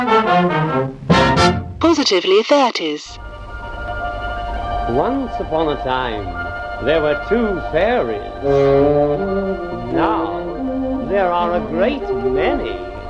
Positively 30s. Once upon a time, there were two fairies. Now, there are a great many.